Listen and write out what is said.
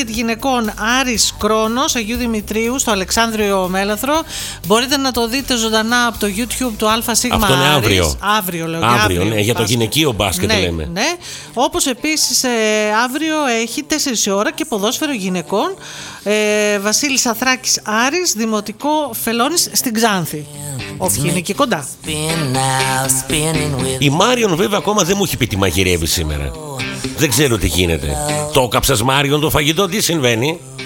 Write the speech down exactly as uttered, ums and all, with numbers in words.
μπάσκετ γυναικών Άρης Κρόνος Αγίου Δημητρίου στο Αλεξάνδριο Μέλαθρο. Μπορείτε να το δείτε ζωντανά από το YouTube του ΑΣ Άρης. Αυτό είναι αύριο. Αύριο, λέω. Αύριο, αύριο ναι, για το γυναικείο μπάσκετ ναι, λέμε. Ναι. Όπως επίσης ε, αύριο έχει τέσσερις η ώρα και ποδόσφαιρο γυναικών. Ε, Βασίλης Αθράκης Άρης, Δημοτικό Φελώνης στην Ξάνθη. Όχι, είναι και κοντά. Η Μάριον βέβαια ακόμα δεν μου έχει πει τι μαγειρεύει σήμερα. Δεν ξέρω τι γίνεται. Το κάψας Μάριον το φαγητό, τι συμβαίνει?